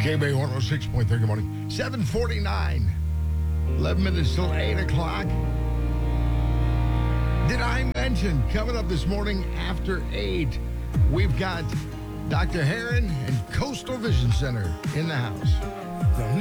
KB 106.3, good morning. 7:49. 11 minutes till 8 o'clock. Did I mention, coming up this morning after 8, we've got Dr. Heron and Coastal Vision Center in the house.